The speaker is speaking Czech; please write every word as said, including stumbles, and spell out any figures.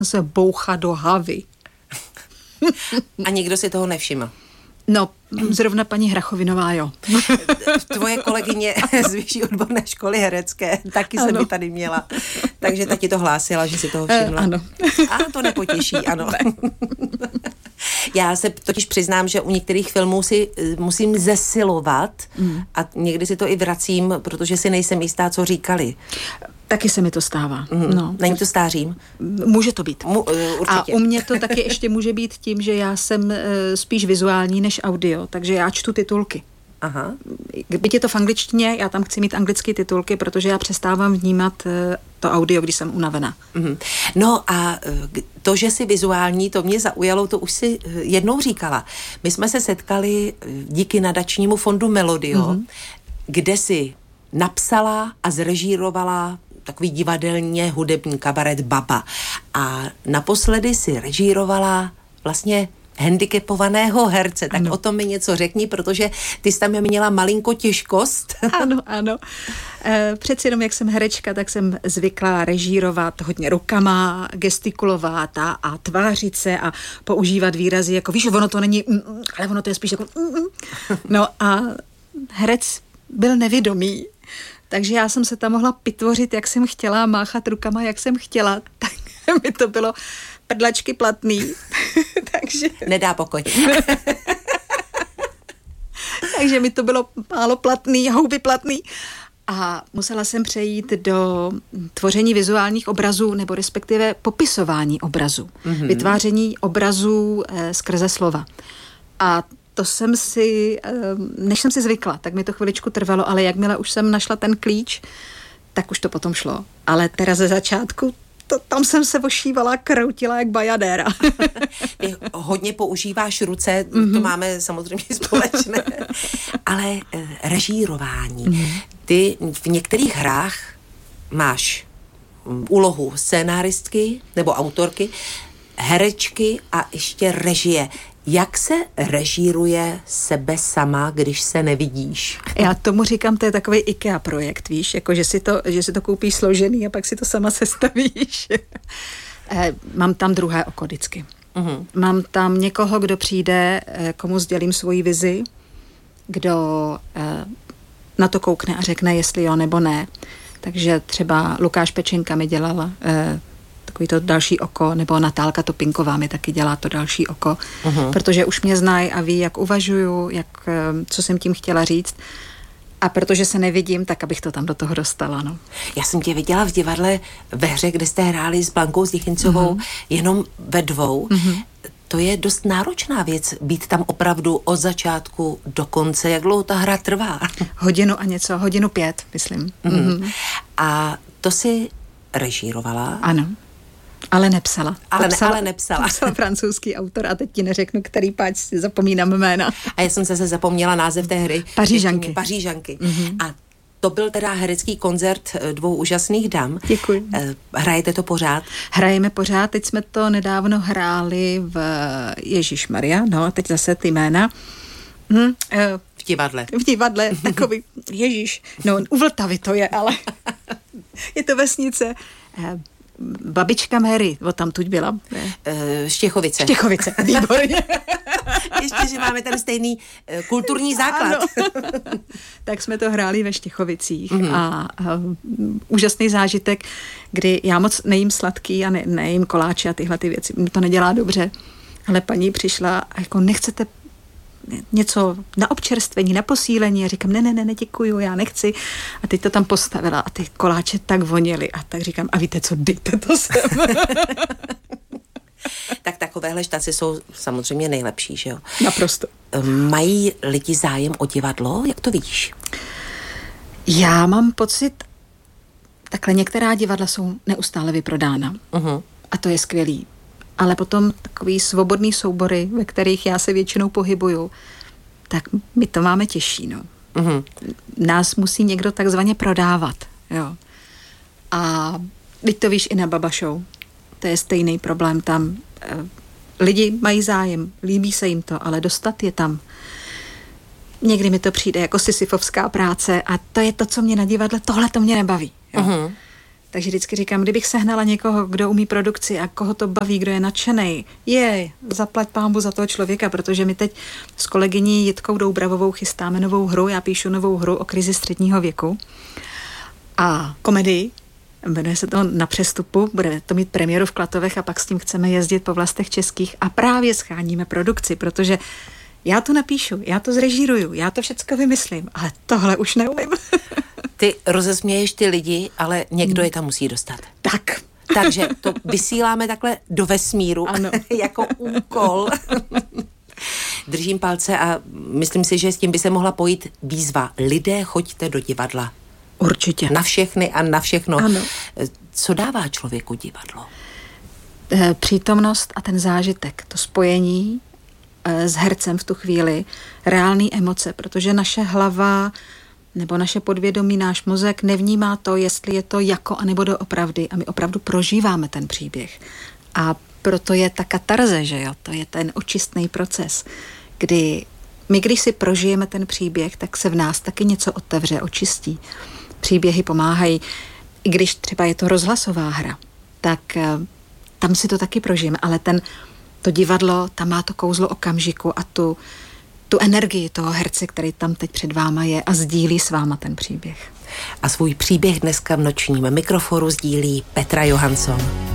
se bouchat do havy. A nikdo si toho nevšiml? No, zrovna paní Hrachovinová, jo. Tvoje kolegyně z vyšší odborné školy herecké, taky jsem ji tady měla. Takže ta ti to hlásila, že si toho všimla. E, ano. A to nepotěší, ano. Já se totiž přiznám, že u některých filmů si musím zesilovat mm. a někdy si to i vracím, protože si nejsem jistá, co říkali. Taky se mi to stává. Mm. No. Není to stářím? Může to být. Mu, určitě. A u mě to taky ještě může být tím, že já jsem uh, spíš vizuální než audio, takže já čtu titulky. Aha. Byť je to v angličtině, já tam chci mít anglické titulky, protože já přestávám vnímat uh, to audio, když jsem unavená. Mm. No a to, že jsi vizuální, to mě zaujalo, to už si jednou říkala. My jsme se setkali díky nadačnímu fondu Melodio, mm-hmm. kde si napsala a zrežírovala takový divadelně hudební kabaret Baba. A naposledy si režírovala vlastně handicapovaného herce. Tak ano. O tom mi něco řekni, protože ty jsi tam měla malinko těžkost. Ano, ano. E, přeci jenom, jak jsem herečka, tak jsem zvykla režírovat hodně rukama, gestikulovat a, a tvářit se a používat výrazy jako, víš, ono to není, mm, ale ono to je spíš jako mm, no a herec byl nevědomý, takže já jsem se tam mohla pitvořit, jak jsem chtěla, máchat rukama, jak jsem chtěla, tak mi to bylo prdlačky platný. Takže... Nedá pokoj. Takže mi to bylo málo platný, houby platný. A musela jsem přejít do tvoření vizuálních obrazů, nebo respektive popisování obrazů. Mm-hmm. Vytváření obrazů eh, skrze slova. A to jsem si, eh, než jsem si zvykla, tak mi to chviličku trvalo, ale jakmile už jsem našla ten klíč, tak už to potom šlo. Ale teda ze začátku To, tam jsem se ošívala, kroutila jak bajadéra. Ty hodně používáš ruce, mm-hmm. to máme samozřejmě společné, ale e, režírování. Mm-hmm. Ty v některých hrách máš úlohu scénáristky nebo autorky, herečky a ještě režie. Jak se režíruje sebe sama, když se nevidíš? Já tomu říkám, to je takový IKEA projekt, víš, jako že si to, že si to koupíš složený a pak si to sama sestavíš. eh, mám tam druhé oko vždycky. Uh-huh. Mám tam někoho, kdo přijde, eh, komu sdělím svoji vizi, kdo eh, na to koukne a řekne, jestli jo nebo ne. Takže třeba Lukáš Pečenka mi dělala eh, takový to další oko, nebo Natálka Topinková mi taky dělá to další oko, uh-huh. protože už mě znají a ví, jak uvažuju, jak, co jsem tím chtěla říct. A protože se nevidím, tak abych to tam do toho dostala. No. Já jsem tě viděla v divadle ve hře, kde jste hráli s Blankou Zdichincovou uh-huh. jenom ve dvou. Uh-huh. To je dost náročná věc, být tam opravdu od začátku do konce. Jak dlouho ta hra trvá? Hodinu a něco, hodinu pět, myslím. Uh-huh. Uh-huh. A to si režírovala? Ano. Ale nepsala. Ale, to psala, ale nepsala. To psal francouzský autor a teď ti neřeknu, který páč si zapomínám jména. A já jsem se zapomněla název té hry. Pařížanky. Pařížanky. Mm-hmm. A to byl teda herecký koncert dvou úžasných dam. Děkuji. Hrajete to pořád? Hrajeme pořád. Teď jsme to nedávno hráli v Ježišmarja, no a teď zase ty jména. Hm, uh, v divadle. V divadle, takový Ježíš. No, u Vltavy to je, ale je to vesnice. Uh, Babička Mary, o tam tuď byla. Uh, Štěchovice. Štěchovice, výborně. Ještě, že máme ten stejný uh, kulturní základ. Tak jsme to hráli ve Štěchovicích mm-hmm. a, a úžasný zážitek, kdy já moc nejím sladký a ne, nejím koláče a tyhle ty věci. Mi to nedělá dobře. Ale paní přišla a jako nechcete něco na občerstvení, na posílení a říkám, ne, ne, ne, děkuju, já nechci. A teď to tam postavila a ty koláče tak vonily a tak říkám, a víte co, dejte to sem. Tak takovéhle štace jsou samozřejmě nejlepší, že jo? Naprosto. Mají lidi zájem o divadlo? Jak to vidíš? Já mám pocit, takhle některá divadla jsou neustále vyprodána. Uh-huh. A to je skvělý. Ale potom takový svobodný soubory, ve kterých já se většinou pohybuju, tak my to máme těžší, no. Uh-huh. Nás musí někdo takzvaně prodávat, jo. A teď to víš i na Baba Show. To je stejný problém tam. Lidi mají zájem, líbí se jim to, ale dostat je tam. Někdy mi to přijde jako sisyfovská práce a to je to, co mě na divadle, tohle to mě nebaví, jo. Uh-huh. Takže vždycky říkám, kdybych sehnala někoho, kdo umí produkci a koho to baví, kdo je nadšenej, je, zaplať pánbu za toho člověka, protože my teď s kolegyní Jitkou Doubravovou chystáme novou hru, já píšu novou hru o krizi středního věku a komedii, jmenuje se to Na přestupu, bude to mít premiéru v Klatovech a pak s tím chceme jezdit po vlastech českých a právě scháníme produkci, protože já to napíšu, já to zrežíruju, já to všecko vymyslím, ale tohle už neumím. Ty rozesměješ ty lidi, ale někdo je tam musí dostat. Tak. Takže to vysíláme takhle do vesmíru jako úkol. Držím palce a myslím si, že s tím by se mohla pojít výzva. Lidé, choďte do divadla. Určitě. Na všechny a na všechno. Ano. Co dává člověku divadlo? Přítomnost a ten zážitek, to spojení s hercem v tu chvíli, reální emoce, protože naše hlava nebo naše podvědomí, náš mozek nevnímá to, jestli je to jako anebo doopravdy a my opravdu prožíváme ten příběh. A proto je ta katarze, že jo, to je ten očistný proces, kdy my, když si prožijeme ten příběh, tak se v nás taky něco otevře, očistí. Příběhy pomáhají, i když třeba je to rozhlasová hra, tak tam si to taky prožijeme, ale ten, to divadlo, tam má to kouzlo okamžiku a tu tu energii toho herce, který tam teď před váma je a sdílí s váma ten příběh. A svůj příběh dneska v nočním mikrofonu sdílí Petra Johansson.